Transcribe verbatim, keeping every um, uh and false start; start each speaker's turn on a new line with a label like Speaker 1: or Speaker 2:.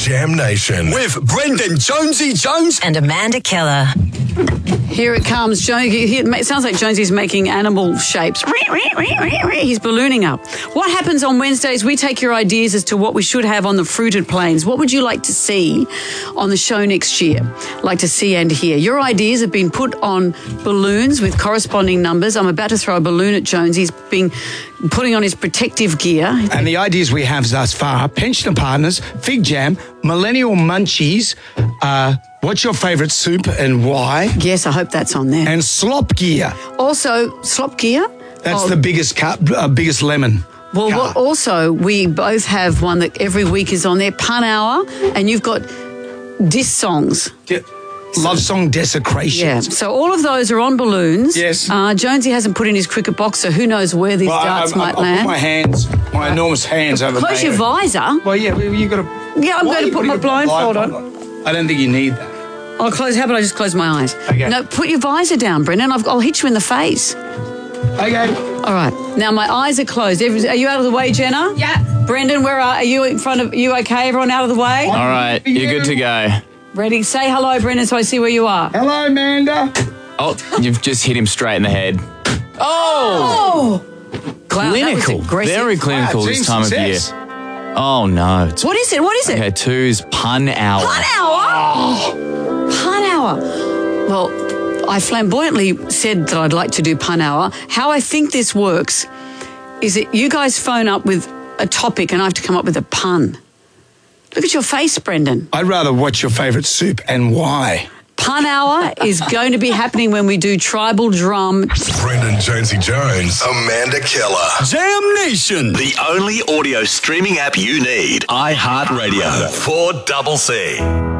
Speaker 1: Jam Nation
Speaker 2: with Brendan Jonesy Jones
Speaker 3: and Amanda Keller.
Speaker 4: Here it comes. Jonesy. It sounds like Jonesy's making animal shapes. He's ballooning up. What happens on Wednesdays? We take your ideas as to what we should have on the fruited plains. What would you like to see on the show next year? Like to see and hear. Your ideas have been put on balloons with corresponding numbers. I'm about to throw a balloon at Jonesy. He's been putting on his protective gear.
Speaker 5: And the ideas we have thus far: pensioner partners, fig jam, millennial munchies, uh, what's your favourite soup and why?
Speaker 4: Yes, I hope that's on there.
Speaker 5: And slop gear.
Speaker 4: Also, slop gear?
Speaker 5: That's
Speaker 4: oh.
Speaker 5: the biggest cup, uh, biggest lemon.
Speaker 4: Well, what also, we both have one that every week is on there, Pun Hour, and you've got diss songs.
Speaker 5: Yeah. Love song desecration.
Speaker 4: Yeah, so all of those are on balloons.
Speaker 5: Yes.
Speaker 4: Uh, Jonesy hasn't put in his cricket box, so who knows where these
Speaker 5: well,
Speaker 4: darts
Speaker 5: I, I,
Speaker 4: might
Speaker 5: I, I
Speaker 4: land.
Speaker 5: put my hands, my uh, enormous hands over
Speaker 4: Close your visor.
Speaker 5: Well, yeah, well, you got to...
Speaker 4: Yeah, I'm going to put my blindfold on.
Speaker 5: I don't think you need that.
Speaker 4: I'll close. How about I just close my eyes?
Speaker 5: Okay.
Speaker 4: No, put your visor down, Brendan. I've, I'll hit you in the face.
Speaker 5: Okay.
Speaker 4: All right. Now my eyes are closed. Every, are you out of the way, Jenna?
Speaker 6: Yeah.
Speaker 4: Brendan, where are, are you in front of? You okay? Everyone out of the way?
Speaker 7: All right, you're good to go.
Speaker 4: Ready? Say hello, Brendan, so I see where you are.
Speaker 5: Hello, Amanda.
Speaker 7: Oh, you've just hit him straight in the head.
Speaker 4: Oh!
Speaker 7: Oh!
Speaker 4: Wow, that was
Speaker 7: Clinical.
Speaker 4: aggressive.
Speaker 7: Very clinical
Speaker 5: Wow,
Speaker 7: this
Speaker 5: team
Speaker 7: time
Speaker 5: success.
Speaker 7: of year. Oh, no. It's-
Speaker 4: What is it? What is it?
Speaker 7: Okay, two's pun hour.
Speaker 4: Pun hour? Pun hour. Well, I flamboyantly said that I'd like to do pun hour. How I think this works is that you guys phone up with a topic and I have to come up with a pun. Look at your face, Brendan.
Speaker 5: I'd rather watch your favourite soup and why.
Speaker 4: Pun hour is going to be happening when we do tribal drum.
Speaker 1: Brendan Jonesy Jones, Amanda Keller.
Speaker 2: Jam Nation, the only audio streaming app you need. iHeartRadio. four C C.